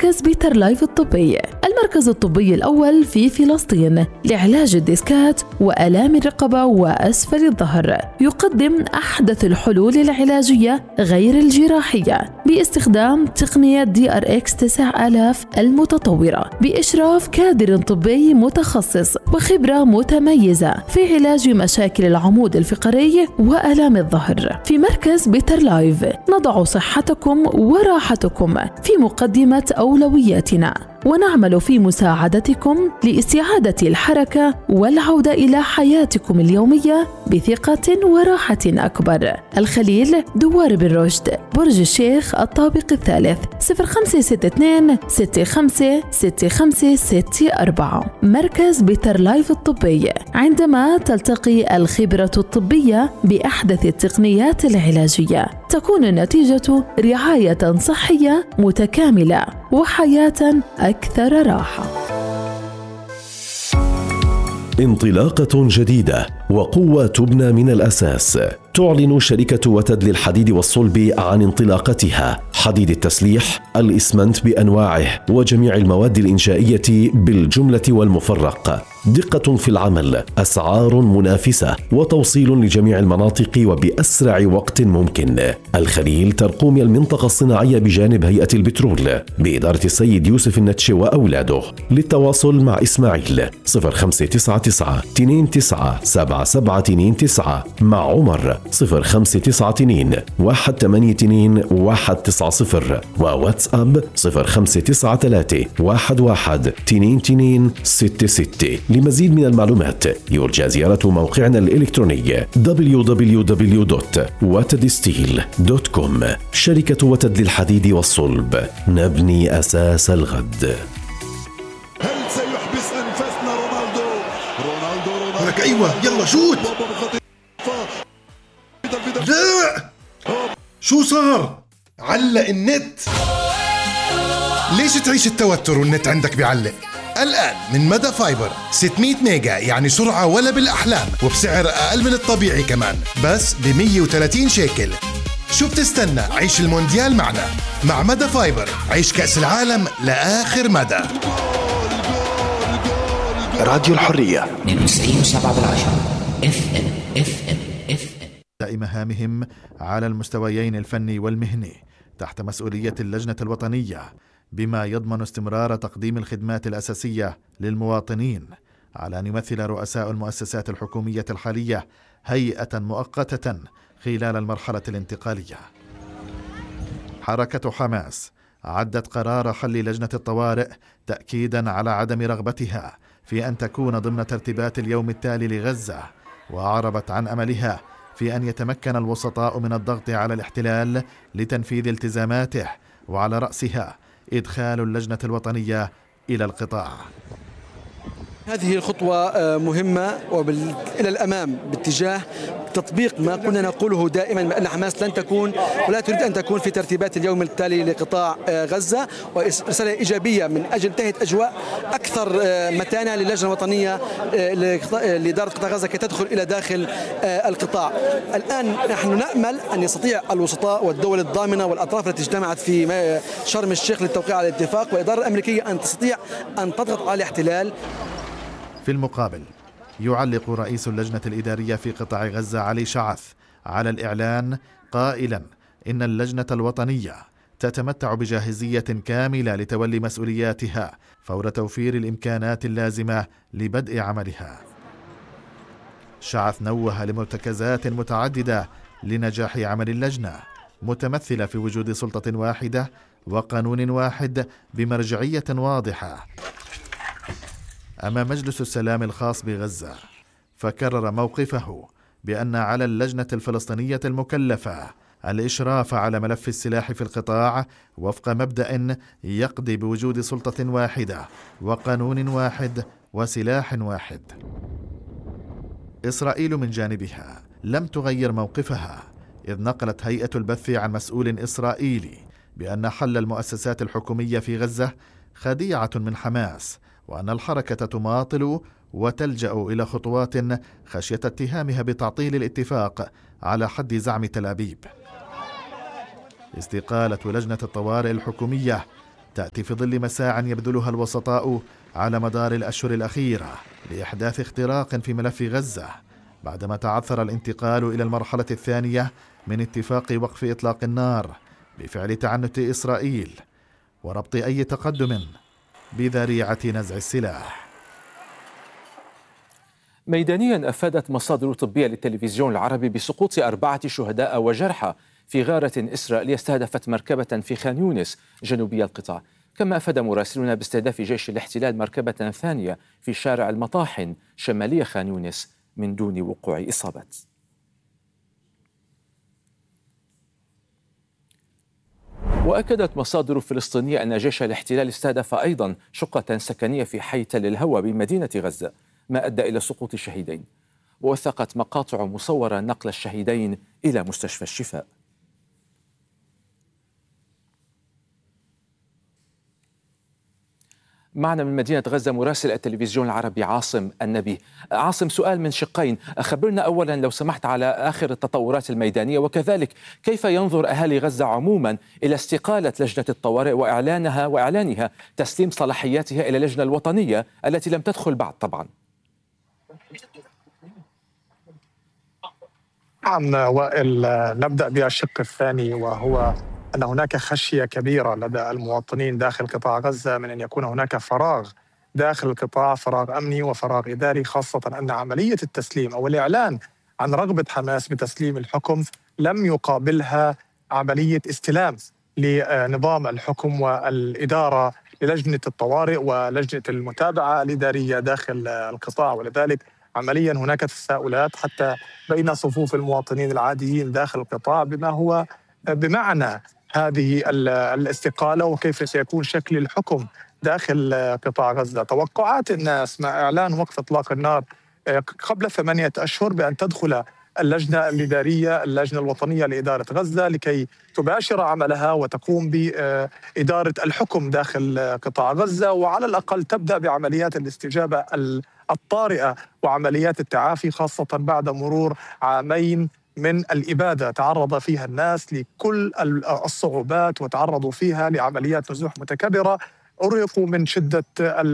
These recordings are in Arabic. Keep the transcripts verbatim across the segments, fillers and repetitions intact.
مركز بيتر لايف الطبي، المركز الطبي الأول في فلسطين لعلاج الديسكات وآلام الرقبة وأسفل الظهر. يقدم أحدث الحلول العلاجية غير الجراحية باستخدام تقنية دي آر إكس تسعة آلاف المتطورة بإشراف كادر طبي متخصص وخبرة متميزة في علاج مشاكل العمود الفقري وآلام الظهر. في مركز بيتر لايف نضع صحتكم وراحتكم في مقدمة أولوياتنا، ونعمل في مساعدتكم لاستعادة الحركة والعودة إلى حياتكم اليومية بثقة وراحة أكبر. الخليل، دوار بن رشد، برج الشيخ، الطابق الثالث، صفر خمسة ستة اثنين ستة خمسة ستة خمسة ستة أربعة. مركز بيتر لايف الطبي، عندما تلتقي الخبرة الطبية بأحدث التقنيات العلاجية تكون النتيجة رعاية صحية متكاملة وحياة أكثر راحة. انطلاقة جديدة وقوة تبنى من الأساس. تعلن شركة وتد للحديد والصلب عن انطلاقتها حديد التسليح، الإسمنت بأنواعه وجميع المواد الإنشائية بالجملة والمفرق. دقة في العمل، أسعار منافسة، وتوصيل لجميع المناطق وبأسرع وقت ممكن. الخليل ترقوم المنطقة الصناعية بجانب هيئة البترول بإدارة السيد يوسف النتش وأولاده. للتواصل مع إسماعيل صفر خمسة تسعة تسعة اثنين تسعة سبعة سبعة اثنين تسعة، مع عمر صفر خمسة تسعة اثنين واحد ثمانية اثنين واحد تسعة صفر، وواتساب صفر خمسة تسعة ثلاثة واحد واحد اثنين اثنين ستة ستة. لمزيد من المعلومات يرجى زيارة موقعنا الإلكتروني دبليو دبليو دبليو دوت وتد ستيل دوت كوم. شركة وتد للحديد والصلب، نبني أساس الغد. هل سيحبس أنفاسنا رونالدو؟ رونالدو رونالدو لك أيوة، يلا شوت. لا، شو صار؟ علق النت. ليش تعيش التوتر والنت عندك بيعلق؟ الآن من مدى فايبر ستمية ميجا، يعني سرعة ولا بالأحلام، وبسعر أقل من الطبيعي كمان، بس ب مية وثلاثين شيكل. شو بتستنى؟ عيش المونديال معنا. مع مدى فايبر عيش كأس العالم لآخر مدى. راديو الحرية اثنين وتسعين وسبعة بالعشرة اف ام اف ام اف ام. مهامهم على المستويين الفني والمهني تحت مسؤولية اللجنة الوطنية، بما يضمن استمرار تقديم الخدمات الأساسية للمواطنين، على أن يمثل رؤساء المؤسسات الحكومية الحالية هيئة مؤقتة خلال المرحلة الانتقالية. حركة حماس عدت قرار حل لجنة الطوارئ تأكيدا على عدم رغبتها في أن تكون ضمن ترتيبات اليوم التالي لغزة، وأعربت عن أملها في أن يتمكن الوسطاء من الضغط على الاحتلال لتنفيذ التزاماته، وعلى رأسها إدخال اللجنة الوطنية إلى القطاع. هذه الخطوة مهمة وإلى الأمام باتجاه تطبيق ما كنا نقوله دائما بأن حماس لن تكون ولا تريد أن تكون في ترتيبات اليوم التالي لقطاع غزة، ورسالة إيجابية من أجل تهيئة أجواء أكثر متانة للجنة الوطنية لإدارة قطاع غزة كي تدخل إلى داخل القطاع. الآن نحن نأمل أن يستطيع الوسطاء والدول الضامنة والأطراف التي اجتمعت في شرم الشيخ للتوقيع على الاتفاق والإدارة الأمريكية أن تستطيع أن تضغط على الاحتلال. في المقابل يعلق رئيس اللجنة الإدارية في قطاع غزة علي شعث على الإعلان قائلا إن اللجنة الوطنية تتمتع بجاهزية كاملة لتولي مسؤولياتها فور توفير الإمكانات اللازمة لبدء عملها. شعث نوه لمرتكزات متعددة لنجاح عمل اللجنة، متمثلة في وجود سلطة واحدة وقانون واحد بمرجعية واضحة أمام مجلس السلام الخاص بغزة. فكرر موقفه بأن على اللجنة الفلسطينية المكلفة الإشراف على ملف السلاح في القطاع وفق مبدأ يقضي بوجود سلطة واحدة وقانون واحد وسلاح واحد. إسرائيل من جانبها لم تغير موقفها، إذ نقلت هيئة البث عن مسؤول إسرائيلي بأن حل المؤسسات الحكومية في غزة خديعة من حماس، وأن الحركة تماطل وتلجأ إلى خطوات خشية اتهامها بتعطيل الاتفاق على حد زعم تل أبيب. استقالة لجنة الطوارئ الحكومية تأتي في ظل مساعٍ يبذلها الوسطاء على مدار الأشهر الأخيرة لإحداث اختراق في ملف غزة، بعدما تعثر الانتقال إلى المرحلة الثانية من اتفاق وقف إطلاق النار بفعل تعنت إسرائيل وربط أي تقدم بذريعة نزع السلاح. ميدانيا أفادت مصادر طبية للتلفزيون العربي بسقوط أربعة شهداء وجرحى في غارة إسرائيلية استهدفت مركبة في خان يونس جنوبي القطاع، كما أفاد مراسلون باستهداف جيش الاحتلال مركبة ثانية في شارع المطاحن شمالي خان يونس من دون وقوع إصابات. وأكدت مصادر فلسطينية أن جيش الاحتلال استهدف أيضا شقة سكنية في حي تل الهوى بمدينة غزة، ما أدى إلى سقوط شهيدين. ووثقت مقاطع مصورة نقل الشهيدين إلى مستشفى الشفاء. معنا من مدينة غزة مراسل التلفزيون العربي عاصم النبي. عاصم، سؤال من شقين، خبرنا أولا لو سمحت على آخر التطورات الميدانية، وكذلك كيف ينظر أهالي غزة عموما إلى استقالة لجنة الطوارئ وإعلانها وإعلانها تسليم صلاحياتها إلى اللجنة الوطنية التي لم تدخل بعد طبعا. نعم وائل، نبدأ بالشق الثاني، وهو أن هناك خشية كبيرة لدى المواطنين داخل قطاع غزة من أن يكون هناك فراغ داخل القطاع، فراغ أمني وفراغ إداري، خاصة أن عملية التسليم أو الإعلان عن رغبة حماس بتسليم الحكم لم يقابلها عملية استلام لنظام الحكم والإدارة للجنة الطوارئ ولجنة المتابعة الإدارية داخل القطاع. ولذلك عمليا هناك تساؤلات حتى بين صفوف المواطنين العاديين داخل القطاع بما هو بمعنى هذه الاستقالة وكيف سيكون شكل الحكم داخل قطاع غزة. توقعات الناس مع إعلان وقف إطلاق النار قبل ثمانية أشهر بأن تدخل اللجنة الإدارية اللجنة الوطنية لإدارة غزة لكي تباشر عملها وتقوم بإدارة الحكم داخل قطاع غزة، وعلى الأقل تبدأ بعمليات الاستجابة الطارئة وعمليات التعافي، خاصة بعد مرور عامين من الإبادة تعرض فيها الناس لكل الصعوبات وتعرضوا فيها لعمليات نزوح متكررة، أرهقوا من شدة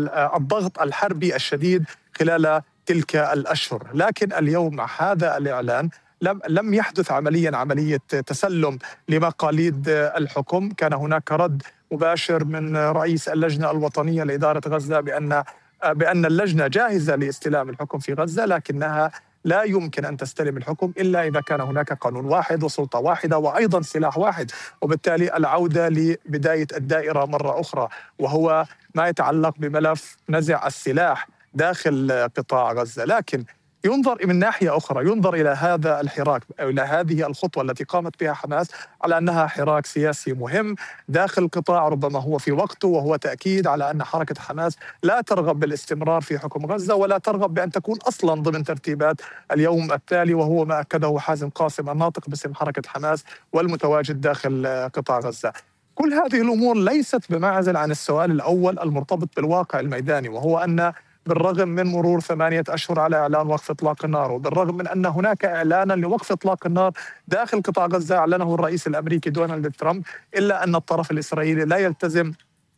الضغط الحربي الشديد خلال تلك الأشهر. لكن اليوم مع هذا الإعلان لم لم يحدث عمليا عملية تسلم لمقاليد الحكم. كان هناك رد مباشر من رئيس اللجنة الوطنية لإدارة غزة بأن بأن اللجنة جاهزة لاستلام الحكم في غزة، لكنها لا يمكن أن تستلم الحكم إلا إذا كان هناك قانون واحد وسلطة واحدة وأيضا سلاح واحد، وبالتالي العودة لبداية الدائرة مرة أخرى، وهو ما يتعلق بملف نزع السلاح داخل قطاع غزة. لكن ينظر من ناحية أخرى، ينظر إلى هذا الحراك أو إلى هذه الخطوة التي قامت بها حماس على أنها حراك سياسي مهم داخل القطاع، ربما هو في وقته، وهو تأكيد على أن حركة حماس لا ترغب بالاستمرار في حكم غزة ولا ترغب بأن تكون أصلا ضمن ترتيبات اليوم التالي، وهو ما أكده حازم قاسم الناطق باسم حركة حماس والمتواجد داخل قطاع غزة. كل هذه الأمور ليست بمعزل عن السؤال الأول المرتبط بالواقع الميداني، وهو أن بالرغم من مرور ثمانية أشهر على إعلان وقف إطلاق النار، وبالرغم من أن هناك إعلانا لوقف إطلاق النار داخل قطاع غزة أعلنه الرئيس الأمريكي دونالد ترامب، إلا أن الطرف الإسرائيلي لا يلتزم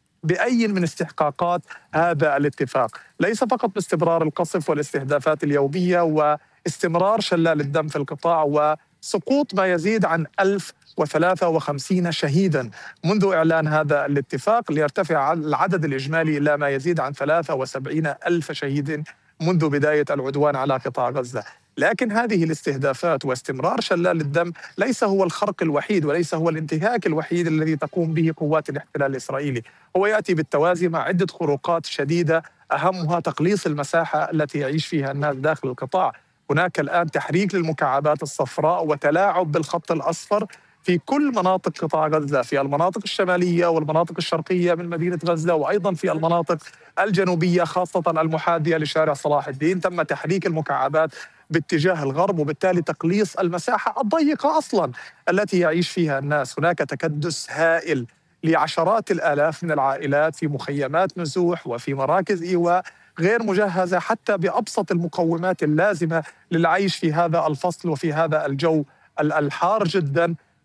بأي من استحقاقات هذا الاتفاق، ليس فقط باستمرار القصف والاستهدافات اليومية واستمرار شلال الدم في القطاع وسقوط ما يزيد عن ألف وثلاثة وخمسين شهيدا منذ إعلان هذا الاتفاق، ليرتفع العدد الإجمالي إلى ما يزيد عن ثلاثة وسبعين ألف شهيد منذ بداية العدوان على قطاع غزة. لكن هذه الاستهدافات واستمرار شلال الدم ليس هو الخرق الوحيد وليس هو الانتهاك الوحيد الذي تقوم به قوات الاحتلال الإسرائيلي، هو يأتي بالتوازي مع عدة خروقات شديدة، أهمها تقليص المساحة التي يعيش فيها الناس داخل القطاع. هناك الآن تحريك للمكعبات الصفراء وتلاعب بالخط الأصفر في كل مناطق قطاع غزة، في المناطق الشمالية والمناطق الشرقية من مدينة غزة، وأيضا في المناطق الجنوبية خاصة المحاذية لشارع صلاح الدين. تم تحريك المكعبات باتجاه الغرب، وبالتالي تقليص المساحة الضيقة أصلا التي يعيش فيها الناس. هناك تكدس هائل لعشرات الآلاف من العائلات في مخيمات نزوح وفي مراكز إيواء غير مجهزة حتى بأبسط المقومات اللازمة للعيش في هذا الفصل وفي هذا الجو الحار جدا.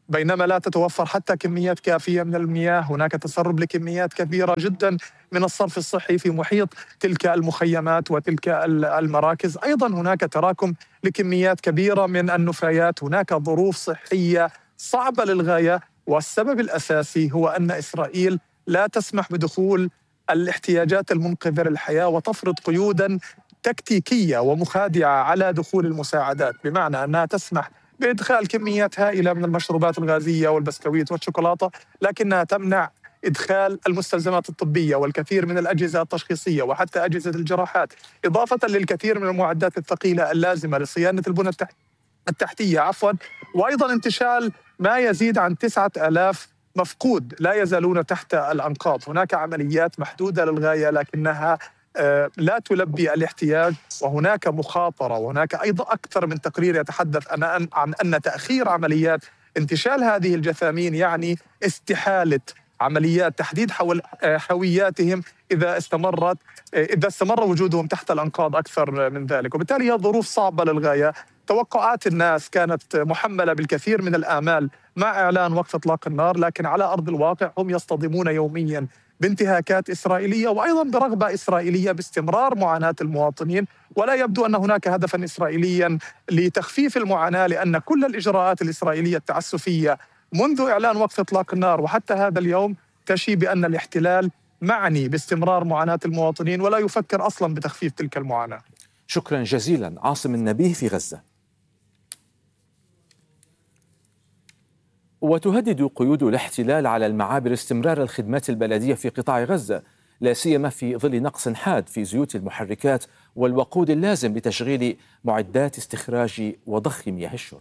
بينما لا تتوفر حتى كميات كافية من المياه. هناك تسرب لكميات كبيرة جدا من الصرف الصحي في محيط تلك المخيمات وتلك المراكز. أيضا هناك تراكم لكميات كبيرة من النفايات. هناك ظروف صحية صعبة للغاية، والسبب الأساسي هو أن إسرائيل لا تسمح بدخول الاحتياجات المنقذة للحياة وتفرض قيودا تكتيكية ومخادعة على دخول المساعدات، بمعنى أنها تسمح بإدخال كميات هائلة من المشروبات الغازية والبسكويت والشوكولاتة، لكنها تمنع إدخال المستلزمات الطبية والكثير من الأجهزة التشخيصية وحتى أجهزة الجراحات، إضافة للكثير من المعدات الثقيلة اللازمة لصيانة البنى التحتية عفوا وأيضا انتشال ما يزيد عن تسعة آلاف مفقود لا يزالون تحت الأنقاض. هناك عمليات محدودة للغاية لكنها لا تلبي الاحتياج، وهناك مخاطرة، وهناك أيضا أكثر من تقرير يتحدث عن أن تأخير عمليات انتشال هذه الجثامين يعني استحالة عمليات تحديد حول هوياتهم إذا استمرت إذا استمر وجودهم تحت الأنقاض أكثر من ذلك. وبالتالي هي ظروف صعبة للغاية. توقعات الناس كانت محملة بالكثير من الآمال مع إعلان وقف إطلاق النار، لكن على أرض الواقع هم يصطدمون يوميا بانتهاكات إسرائيلية وأيضا برغبة إسرائيلية باستمرار معاناة المواطنين، ولا يبدو أن هناك هدفا إسرائيليا لتخفيف المعاناة، لأن كل الإجراءات الإسرائيلية التعسفية منذ إعلان وقف إطلاق النار وحتى هذا اليوم تشي بأن الاحتلال معني باستمرار معاناة المواطنين ولا يفكر أصلا بتخفيف تلك المعاناة. شكرا جزيلا. عاصم النبيه في غزة. وتهدد قيود الاحتلال على المعابر استمرار الخدمات البلدية في قطاع غزة، لا سيما في ظل نقص حاد في زيوت المحركات والوقود اللازم لتشغيل معدات استخراج وضخ مياه الشرب.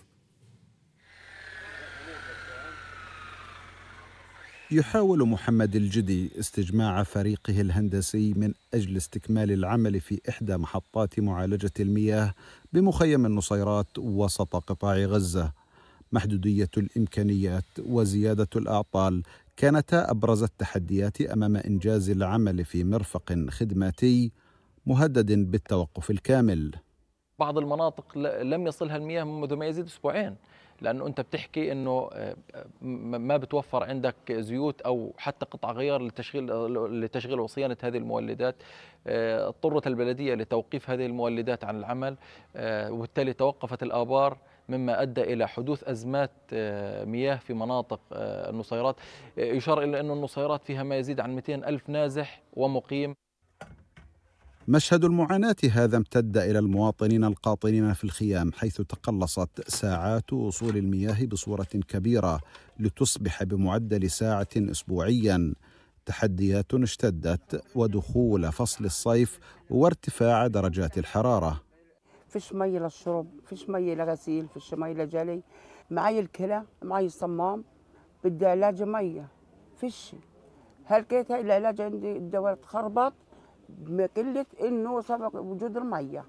يحاول محمد الجدي استجماع فريقه الهندسي من أجل استكمال العمل في إحدى محطات معالجة المياه بمخيم النصيرات وسط قطاع غزة. محدودية الإمكانيات وزيادة الأعطال كانتا أبرز التحديات أمام إنجاز العمل في مرفق خدماتي مهدد بالتوقف الكامل. بعض المناطق لم يصلها المياه منذ ما يزيد أسبوعين، لأنه أنت بتحكي أنه ما بتوفر عندك زيوت أو حتى قطع غيار لتشغيل لتشغيل وصيانة هذه المولدات. اضطرت البلدية لتوقيف هذه المولدات عن العمل، وبالتالي توقفت الآبار، مما أدى إلى حدوث أزمات مياه في مناطق النصيرات. يشار إلى أن النصيرات فيها ما يزيد عن مئتين ألف نازح ومقيم. مشهد المعاناة هذا امتد إلى المواطنين القاطنين في الخيام، حيث تقلصت ساعات وصول المياه بصورة كبيرة لتصبح بمعدل ساعة أسبوعيا. تحديات اشتدت ودخول فصل الصيف وارتفاع درجات الحرارة. فيش مي للشرب، فيش مي لغسيل، فيش مي لجلي، معي الكلى، معي الصمام، بدي علاج مية، فيش. هلقيت هاي العلاج عندي الدواء تخربط بقلة إنه سبق وجود المية.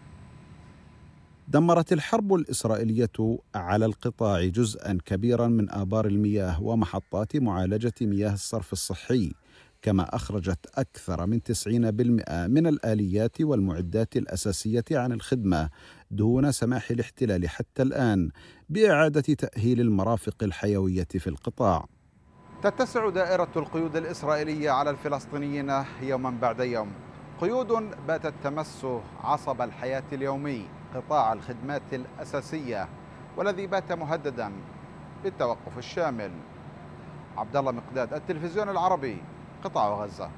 دمرت الحرب الإسرائيلية على القطاع جزءا كبيرا من آبار المياه ومحطات معالجة مياه الصرف الصحي، كما أخرجت أكثر من تسعين بالمئة من الآليات والمعدات الأساسية عن الخدمة دون سماح الاحتلال حتى الآن بإعادة تأهيل المرافق الحيوية في القطاع. تتسع دائرة القيود الإسرائيلية على الفلسطينيين يوما بعد يوم، قيود باتت تمس عصب الحياة اليومي، قطاع الخدمات الأساسية، والذي بات مهددا بالتوقف الشامل. عبد الله مقداد، التلفزيون العربي، قطاع غزة.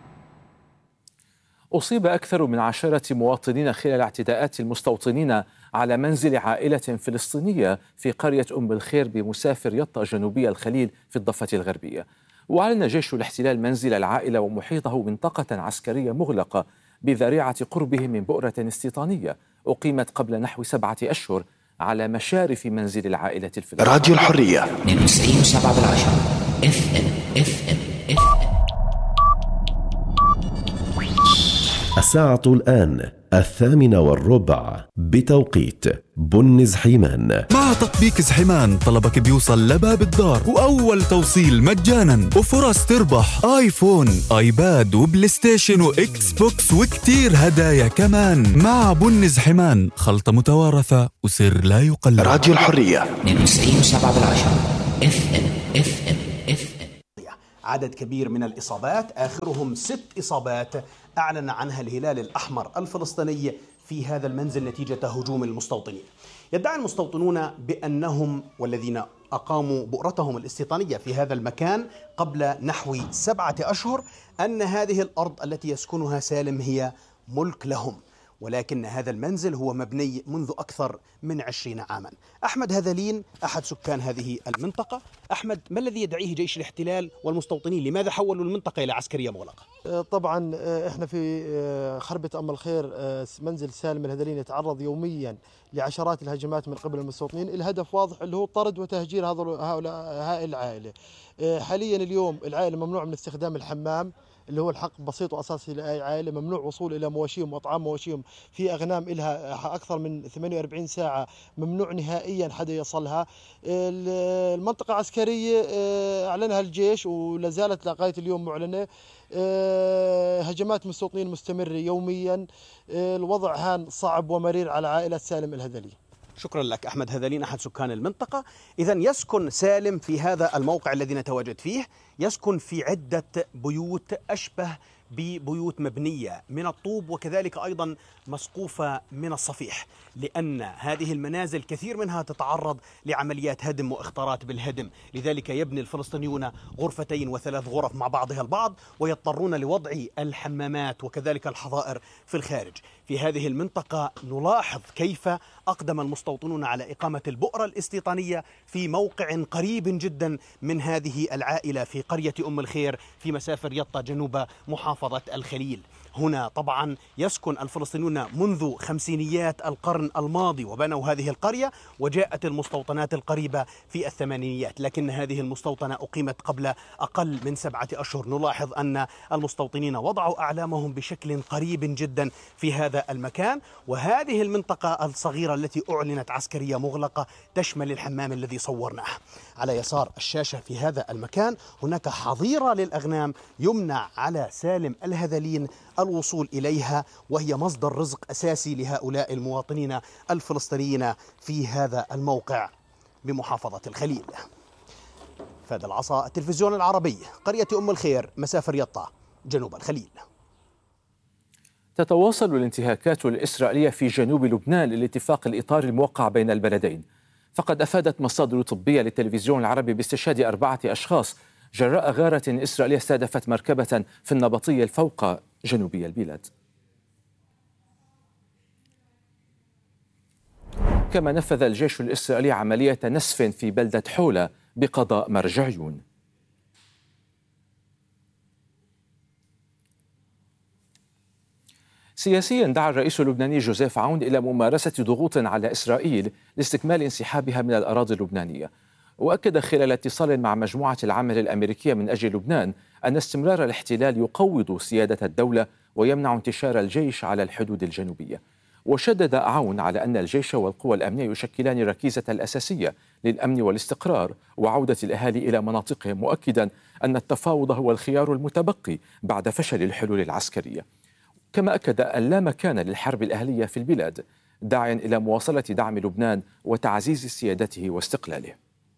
أصيب أكثر من عشرة مواطنين خلال اعتداءات المستوطنين على منزل عائلة فلسطينية في قرية أم الخير بمسافر يطا جنوبي الخليل في الضفة الغربية. وأعلن جيش الاحتلال منزل العائلة ومحيطه منطقة عسكرية مغلقة بذريعة قربه من بؤرة استيطانية أقيمت قبل نحو سبعة أشهر على مشارف منزل العائلة الفلسطينية. راديو الحرية اثنين وتسعين وسبعة بالعشرة اف ام اف ام اف ام. الساعة الآن الثامنة والربع بتوقيت بن زحيمان. مع تطبيق زحيمان طلبك بيوصل لباب الدار، وأول توصيل مجانا، وفرص تربح آيفون، آيباد وبلاي ستيشن وإكس بوكس وكتير هدايا كمان. مع بن زحيمان خلطة متوارثة وسر لا يقلد. راديو الحرية اثنين وتسعين وسبعة بالعشرة اف ام اف ام اف ام. عدد كبير من الإصابات، آخرهم ست إصابات أعلن عنها الهلال الأحمر الفلسطيني في هذا المنزل نتيجة هجوم المستوطنين. يدعي المستوطنون بأنهم والذين أقاموا بؤرتهم الاستيطانية في هذا المكان قبل نحو سبعة أشهر أن هذه الأرض التي يسكنها سالم هي ملك لهم، ولكن هذا المنزل هو مبني منذ أكثر من عشرين عاما. أحمد هذلين أحد سكان هذه المنطقة. أحمد، ما الذي يدعيه جيش الاحتلال والمستوطنين؟ لماذا حولوا المنطقة إلى عسكرية مغلقة؟ طبعا احنا في خربة أم الخير منزل سالم الهذلين يتعرض يوميا لعشرات الهجمات من قبل المستوطنين. الهدف واضح اللي هو طرد وتهجير هؤلاء هاي العائلة. حاليا اليوم العائلة ممنوع من استخدام الحمام اللي هو الحق بسيط وأساسي لأي عائلة، ممنوع وصول إلى مواشيهم وأطعام مواشيهم، في أغنام إلها أكثر من ثمانية وأربعين ساعة ممنوع نهائيا حدا يصلها. المنطقة عسكرية أعلنها الجيش ولا زالت لغاية اليوم معلنة. هجمات مستوطنين مستمرة يوميا. الوضع هان صعب ومرير على عائلة سالم الهذلي. شكرا لك أحمد هذلين أحد سكان المنطقة. إذن يسكن سالم في هذا الموقع الذي نتواجد فيه، يسكن في عدة بيوت أشبه ببيوت مبنية من الطوب وكذلك أيضا مسقوفة من الصفيح، لأن هذه المنازل كثير منها تتعرض لعمليات هدم واختارات بالهدم، لذلك يبني الفلسطينيون غرفتين وثلاث غرف مع بعضها البعض ويضطرون لوضع الحمامات وكذلك الحظائر في الخارج. في هذه المنطقة نلاحظ كيف أقدم المستوطنون على إقامة البؤرة الاستيطانية في موقع قريب جدا من هذه العائلة في قرية أم الخير في مسافة ريطة جنوب محافظة الخليل. هنا طبعا يسكن الفلسطينيون منذ خمسينيات القرن الماضي وبنوا هذه القرية، وجاءت المستوطنات القريبة في الثمانينيات، لكن هذه المستوطنة أقيمت قبل أقل من سبعة أشهر. نلاحظ أن المستوطنين وضعوا أعلامهم بشكل قريب جدا في هذا المكان، وهذه المنطقة الصغيرة التي أعلنت عسكرية مغلقة تشمل الحمام الذي صورناه. على يسار الشاشة في هذا المكان هناك حظيرة للأغنام يمنع على سالم الهذلين الوصول إليها، وهي مصدر رزق أساسي لهؤلاء المواطنين الفلسطينيين في هذا الموقع بمحافظة الخليل. فهد العصا، التلفزيون العربي، قرية أم الخير، مسافة ريطة جنوب الخليل. تتواصل الانتهاكات الإسرائيلية في جنوب لبنان للاتفاق الإطاري الموقع بين البلدين، فقد أفادت مصادر طبية للتلفزيون العربي باستشهاد أربعة أشخاص جراء غارة إسرائيلية استهدفت مركبة في النبطية الفوق جنوبي البلاد. كما نفذ الجيش الإسرائيلي عملية نسف في بلدة حولة بقضاء مرجعيون. سياسيا دعا الرئيس اللبناني جوزيف عون إلى ممارسة ضغوط على إسرائيل لاستكمال انسحابها من الأراضي اللبنانية، وأكد خلال اتصال مع مجموعة العمل الأمريكية من أجل لبنان أن استمرار الاحتلال يقوض سيادة الدولة ويمنع انتشار الجيش على الحدود الجنوبية. وشدد عون على أن الجيش والقوى الأمنية يشكلان الركيزة الأساسية للأمن والاستقرار وعودة الأهالي إلى مناطقهم، مؤكدا أن التفاوض هو الخيار المتبقي بعد فشل الحلول العسكرية. كما أكد أن لا مكان للحرب الأهلية في البلاد، داعيا إلى مواصلة دعم لبنان وتعزيز سيادته واستقلاله.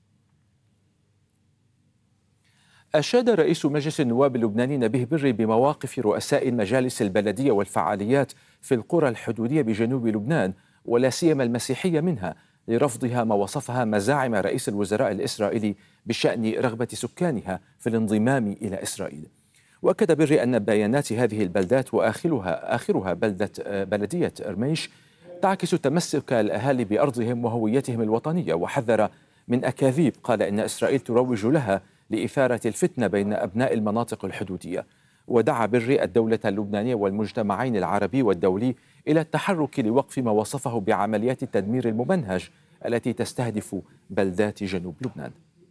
أشاد رئيس مجلس النواب اللبناني نبيه بري بمواقف رؤساء المجالس البلدية والفعاليات في القرى الحدودية بجنوب لبنان ولا سيما المسيحية منها لرفضها ما وصفها مزاعم رئيس الوزراء الإسرائيلي بشأن رغبة سكانها في الانضمام إلى إسرائيل. وأكد بري أن بيانات هذه البلدات وآخرها آخرها بلدة بلدية إرميش تعكس تمسك الأهالي بأرضهم وهويتهم الوطنية، وحذر من أكاذيب قال إن إسرائيل تروج لها لإثارة الفتنة بين أبناء المناطق الحدودية. ودعا بري الدولة اللبنانية والمجتمعين العربي والدولي إلى التحرك لوقف ما وصفه بعمليات التدمير الممنهج التي تستهدف بلدات جنوب لبنان.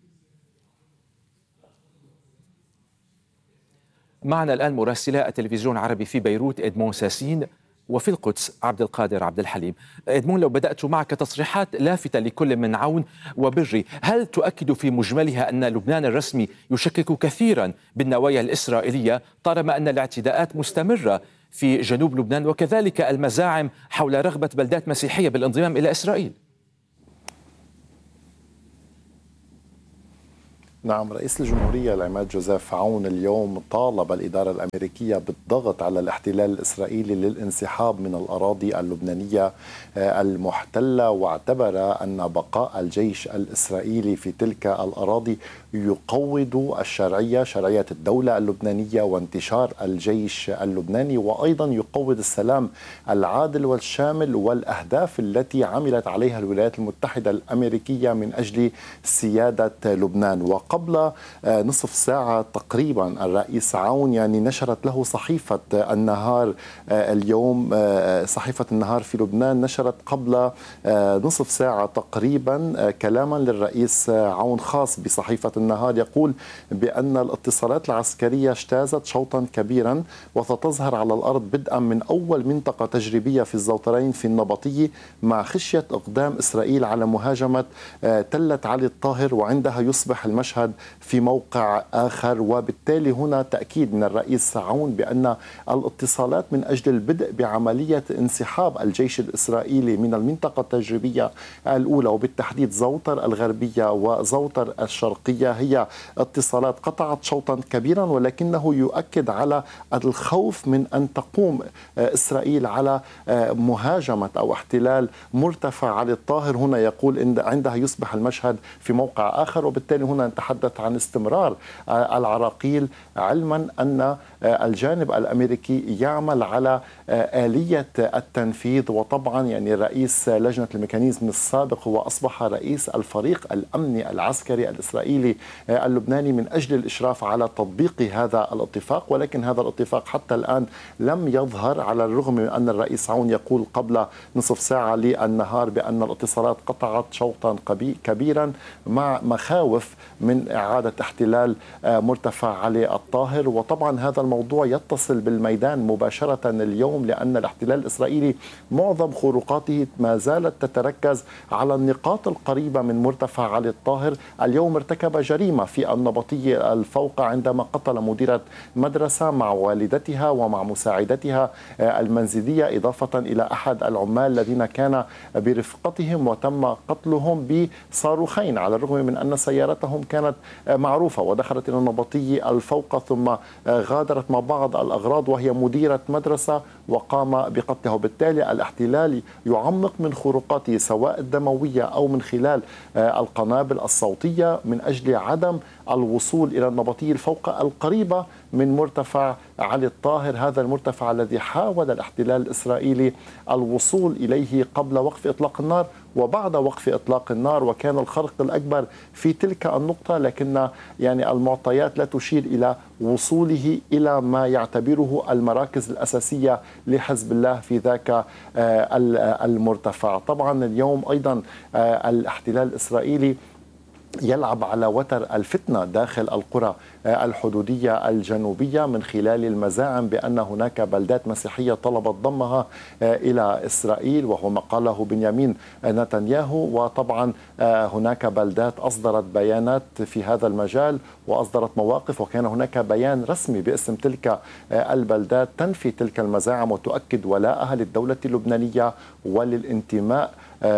معنا الآن مراسلا التلفزيون العربي في بيروت إدمون ساسين، وفي القدس عبد القادر عبد الحليم. إدمون، لو بدأت معك، تصريحات لافتة لكل من عون وبري، هل تؤكد في مجملها أن لبنان الرسمي يشكك كثيرا بالنوايا الإسرائيلية طالما أن الاعتداءات مستمرة في جنوب لبنان وكذلك المزاعم حول رغبة بلدات مسيحية بالانضمام إلى إسرائيل؟ نعم، رئيس الجمهورية العماد جوزيف عون اليوم طالب الإدارة الأمريكية بالضغط على الاحتلال الإسرائيلي للانسحاب من الأراضي اللبنانية المحتلة، واعتبر أن بقاء الجيش الإسرائيلي في تلك الأراضي يقوض الشرعية شرعية الدولة اللبنانية وانتشار الجيش اللبناني، وأيضا يقوض السلام العادل والشامل والأهداف التي عملت عليها الولايات المتحدة الأمريكية من أجل سيادة لبنان. وقبل نصف ساعة تقريبا الرئيس عون يعني نشرت له صحيفة النهار اليوم، صحيفة النهار في لبنان نشرت قبل نصف ساعة تقريبا كلاما للرئيس عون خاص بصحيفة النهار، يقول بأن الاتصالات العسكرية اجتازت شوطا كبيرا وستظهر على الأرض بدءا من أول منطقة تجريبية في الزوترين في النبطية، مع خشية إقدام إسرائيل على مهاجمة تلة علي الطاهر، وعندها يصبح المشهد في موقع آخر. وبالتالي هنا تأكيد من الرئيس عون بأن الاتصالات من أجل البدء بعملية انسحاب الجيش الإسرائيلي من المنطقة التجريبية الأولى وبالتحديد زوطر الغربية وزوطر الشرقية هي اتصالات قطعت شوطا كبيرا، ولكنه يؤكد على الخوف من أن تقوم إسرائيل على مهاجمة أو احتلال مرتفع علي الطاهر. هنا يقول إن عندها يصبح المشهد في موقع آخر، وبالتالي هنا نتحدث عن استمرار العراقيل، علما أن الجانب الأمريكي يعمل على آلية التنفيذ. وطبعا يعني رئيس لجنة الميكانيزم السابق هو أصبح رئيس الفريق الأمني العسكري الإسرائيلي اللبناني من أجل الإشراف على تطبيق هذا الاتفاق، ولكن هذا الاتفاق حتى الآن لم يظهر، على الرغم من أن الرئيس عون يقول قبل نصف ساعة للنهار بأن الاتصالات قطعت شوطا كبيرا مع مخاوف من إعادة احتلال مرتفع علي الطاهر. وطبعا هذا الموضوع يتصل بالميدان مباشرة اليوم، لأن الاحتلال الإسرائيلي معظم خروقاته ما زالت تتركز على النقاط القريبة من مرتفع علي الطاهر. اليوم ارتكب جريمة في النبطية الفوقة عندما قتل مديرة مدرسة مع والدتها ومع مساعدتها المنزلية، إضافة إلى أحد العمال الذين كان برفقتهم، وتم قتلهم بصاروخين على الرغم من أن سيارتهم كانت معروفة، ودخلت إلى النبطية الفوقة ثم غادرت مع بعض الأغراض وهي مديرة مدرسة وقام بقتلها. وبالتالي الاحتلال يعمق من خروقاته سواء الدموية أو من خلال القنابل الصوتية من أجل عدم الوصول إلى النبطية الفوقة القريبة من مرتفع علي الطاهر، هذا المرتفع الذي حاول الاحتلال الإسرائيلي الوصول إليه قبل وقف إطلاق النار وبعد وقف إطلاق النار، وكان الخرق الأكبر في تلك النقطة، لكن يعني المعطيات لا تشير إلى وصوله إلى ما يعتبره المراكز الأساسية لحزب الله في ذاك المرتفع. طبعا اليوم أيضا الاحتلال الإسرائيلي يلعب على وتر الفتنة داخل القرى الحدودية الجنوبية من خلال المزاعم بأن هناك بلدات مسيحية طلبت ضمها إلى إسرائيل، وهو ما قاله بنيامين نتنياهو. وطبعا هناك بلدات أصدرت بيانات في هذا المجال وأصدرت مواقف، وكان هناك بيان رسمي باسم تلك البلدات تنفي تلك المزاعم وتؤكد ولاءها للدولة اللبنانية وللانتماء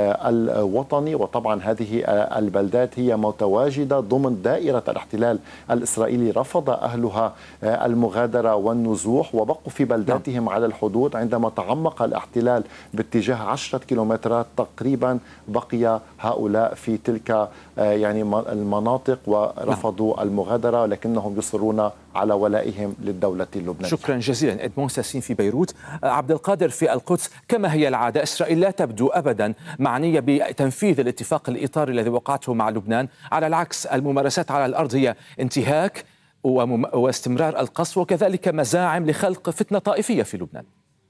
الوطني. وطبعا هذه البلدات هي متواجدة ضمن دائرة الاحتلال الإسرائيلي، رفض أهلها المغادرة والنزوح وبقوا في بلداتهم على الحدود. عندما تعمق الاحتلال باتجاه عشرة كيلومترات تقريبا بقي هؤلاء في تلك يعني المناطق ورفضوا المغادرة، لكنهم يصرون على ولائهم للدولة اللبنانية. شكرا جزيلا. إدمون ساسين في بيروت. عبد القادر في القدس، كما هي العادة إسرائيل لا تبدو أبدا معنية بتنفيذ الاتفاق الإطاري الذي وقعته مع لبنان، على العكس الممارسات على الأرض هي انتهاك واستمرار القصف وكذلك مزاعم لخلق فتنة طائفية في لبنان.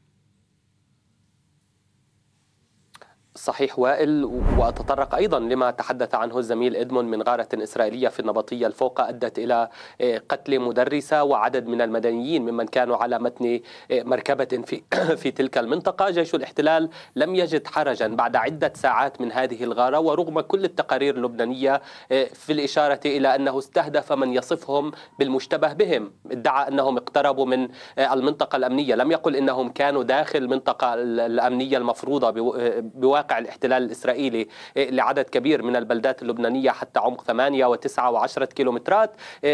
صحيح وائل، وأتطرق أيضا لما تحدث عنه الزميل إدمون من غارة إسرائيلية في النبطية الفوقة أدت إلى قتل مدرسة وعدد من المدنيين ممن كانوا على متن مركبة في في تلك المنطقة. جيش الاحتلال لم يجد حرجا بعد عدة ساعات من هذه الغارة، ورغم كل التقارير اللبنانية في الإشارة إلى أنه استهدف من يصفهم بالمشتبه بهم، ادعى أنهم اقتربوا من المنطقة الأمنية، لم يقل أنهم كانوا داخل المنطقة الأمنية المفروضة بواقع مواقع الاحتلال الإسرائيلي لعدد كبير من البلدات اللبنانية حتى عمق ثمانية وتسعة وعشرة كيلومترات،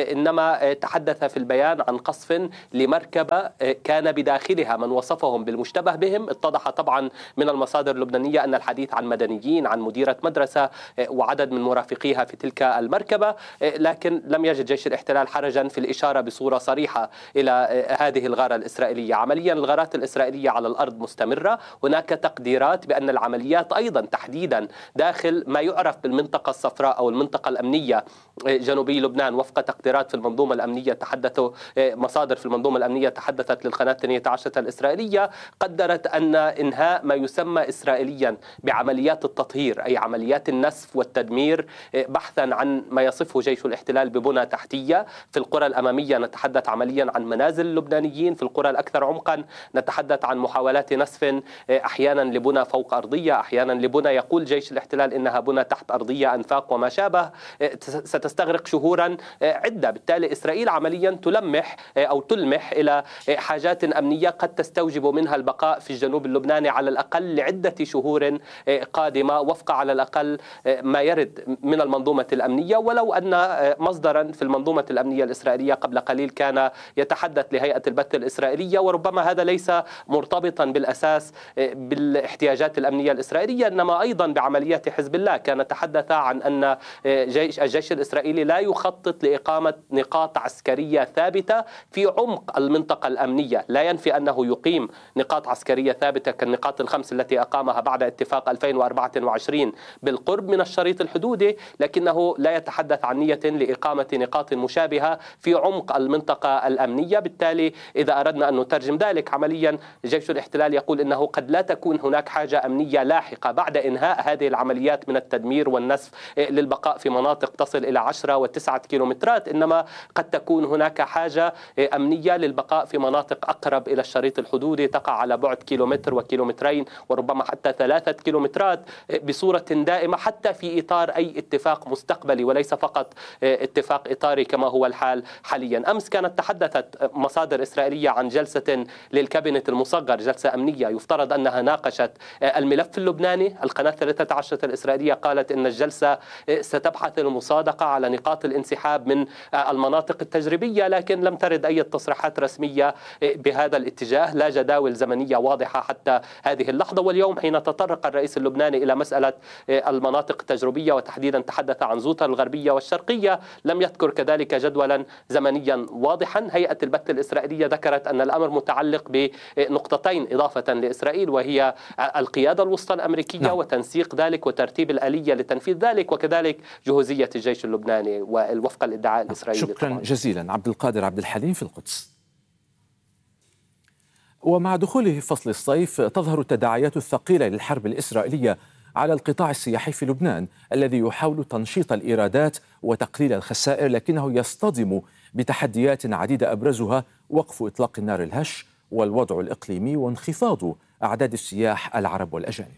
إنما تحدث في البيان عن قصف لمركبة كان بداخلها من وصفهم بالمشتبه بهم. اتضح طبعا من المصادر اللبنانية أن الحديث عن مدنيين، عن مديرة مدرسة وعدد من مرافقيها في تلك المركبة، لكن لم يجد جيش الاحتلال حرجا في الإشارة بصورة صريحة إلى هذه الغارة الإسرائيلية. عمليا الغارات الإسرائيلية على الأرض مستمرة. هناك تقديرات بأن العمليات أيضا تحديدا داخل ما يعرف بالمنطقة الصفراء أو المنطقة الأمنية جنوبي لبنان، وفق تقديرات في المنظومة الأمنية تحدثوا مصادر في المنظومة الأمنية تحدثت للقناة الثانية عشرة الإسرائيلية، قدرت أن إنهاء ما يسمى إسرائيليا بعمليات التطهير، أي عمليات النسف والتدمير، بحثا عن ما يصفه جيش الاحتلال ببنى تحتية. في القرى الأمامية نتحدث عمليا عن منازل اللبنانيين، في القرى الأكثر عمقا نتحدث عن محاولات نسف أحيانا لبنى فوق أرضية، أحيانا لبنى يقول جيش الاحتلال إنها بنى تحت أرضية، أنفاق وما شابه، ستستغرق شهورا عدة. بالتالي إسرائيل عمليا تلمح أو تلمح إلى حاجات أمنية قد تستوجب منها البقاء في الجنوب اللبناني على الأقل لعدة شهور قادمة، وفق على الأقل ما يرد من المنظومة الأمنية. ولو أن مصدرا في المنظومة الأمنية الإسرائيلية قبل قليل كان يتحدث لهيئة البث الإسرائيلية، وربما هذا ليس مرتبطا بالأساس بالاحتياجات الأمنية الإسرائيلية، إنما أيضا بعمليات حزب الله. كان تحدث عن أن جيش الجيش الإسرائيلي لا يخطط لإقامة نقاط عسكرية ثابتة في عمق المنطقة الأمنية. لا ينفي أنه يقيم نقاط عسكرية ثابتة كالنقاط الخمس التي أقامها بعد اتفاق ألفين وأربعة وعشرين بالقرب من الشريط الحدودي، لكنه لا يتحدث عن نية لإقامة نقاط مشابهة في عمق المنطقة الأمنية. بالتالي إذا أردنا أن نترجم ذلك عمليا، جيش الاحتلال يقول إنه قد لا تكون هناك حاجة أمنية لاحقة بعد إنهاء هذه العمليات من التدمير والنسف للبقاء في مناطق تصل إلى عشرة وتسعة كيلومترات، إنما قد تكون هناك حاجة أمنية للبقاء في مناطق أقرب إلى الشريط الحدودي تقع على بعد كيلومتر وكيلومترين وربما حتى ثلاثة كيلومترات بصورة دائمة، حتى في إطار أي اتفاق مستقبلي وليس فقط اتفاق إطاري كما هو الحال حاليا. أمس كانت تحدثت مصادر إسرائيلية عن جلسة للكابينت المصغر، جلسة أمنية يفترض أنها ناقشت الملف اللبناني. القناة الثالثة عشرة الإسرائيلية قالت إن الجلسة ستبحث المصادقة على نقاط الانسحاب من المناطق التجريبية، لكن لم ترد أي تصريحات رسمية بهذا الاتجاه، لا جداول زمنية واضحة حتى هذه اللحظة. واليوم حين تطرق الرئيس اللبناني إلى مسألة المناطق التجريبية وتحديدا تحدث عن زوطة الغربية والشرقية، لم يذكر كذلك جدولا زمنيا واضحا. هيئة البث الإسرائيلية ذكرت أن الأمر متعلق بنقطتين إضافة لإسرائيل، وهي القيادة الوسطى الأمريكية نعم. وتنسيق ذلك وترتيب الآلية لتنفيذ ذلك، وكذلك جهوزية الجيش اللبناني ووفق الادعاء الإسرائيلي. شكرا طبعا. جزيلا عبد القادر عبد الحليم في القدس. ومع دخوله فصل الصيف تظهر التداعيات الثقيلة للحرب الإسرائيلية على القطاع السياحي في لبنان الذي يحاول تنشيط الإيرادات وتقليل الخسائر، لكنه يصطدم بتحديات عديدة أبرزها وقف إطلاق النار الهش والوضع الإقليمي وانخفاض أعداد السياح العرب والأجانب.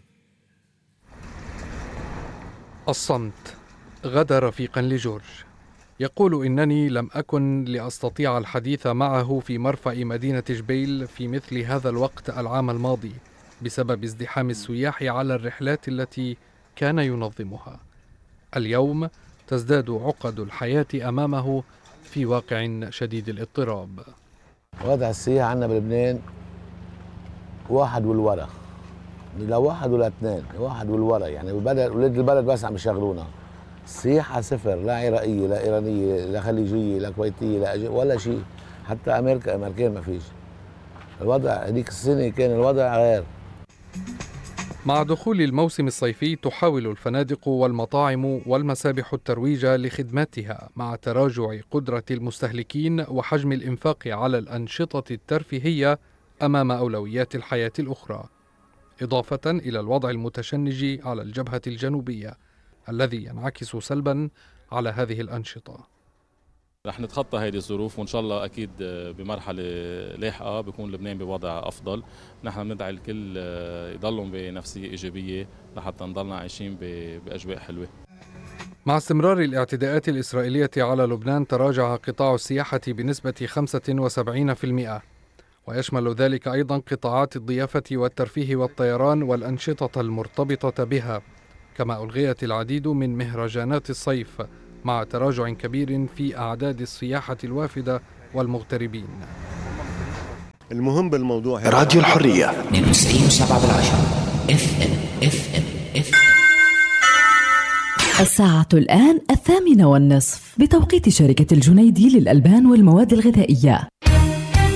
الصمت غدا رفيقا لجورج، يقول إنني لم أكن لأستطيع الحديث معه في مرفأ مدينة جبيل في مثل هذا الوقت العام الماضي بسبب ازدحام السياح على الرحلات التي كان ينظمها. اليوم تزداد عقد الحياة أمامه في واقع شديد الاضطراب. وضع السياح عندنا بلبنان واحد والورا، لا واحد ولا اثنين، واحد والورا، يعني البلد ولاد البلد بس عم يشغلونا. السياحة صفر، لا عراقية لا إيرانية لا خليجية لا كويتية لا أجي ولا شيء، حتى أمريكا أمريكان ما فيش. الوضع هذيك السنة كان الوضع غير. مع دخول الموسم الصيفي تحاول الفنادق والمطاعم والمسابح الترويج لخدماتها مع تراجع قدرة المستهلكين وحجم الإنفاق على الأنشطة الترفيهية أمام أولويات الحياة الأخرى، إضافة إلى الوضع المتشنج على الجبهة الجنوبية الذي ينعكس سلبا على هذه الأنشطة. رح نتخطى هذه الظروف وإن شاء الله أكيد بمرحلة لاحقة بيكون لبنان بوضع أفضل. نحن بندعي الكل يضلوا بنفسية إيجابية لحتى نضلنا عايشين بأجواء حلوة. مع استمرار الاعتداءات الإسرائيلية على لبنان تراجع قطاع السياحة بنسبة خمسة وسبعين بالمئة، ويشمل ذلك أيضا قطاعات الضيافة والترفيه والطيران والأنشطة المرتبطة بها، كما ألغيت العديد من مهرجانات الصيف مع تراجع كبير في أعداد السياحة الوافدة والمغتربين. المهم بالموضوع راديو الحرية اثنين وتسعين وسبعة بالعشرة اف ام اف ام اف الساعة الآن الثامنة والنصف بتوقيت شركة الجنيدي للألبان والمواد الغذائية.